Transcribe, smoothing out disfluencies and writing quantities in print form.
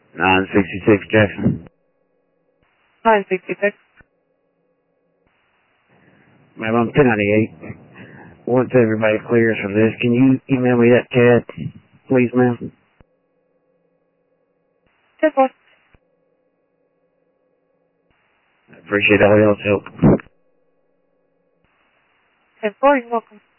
966 Jackson. 966. Ma'am, I'm 1098. Once everybody clears for this, can you email me that CAD, please, ma'am? 10-4. I appreciate all y'all's help. 10-4, you're welcome.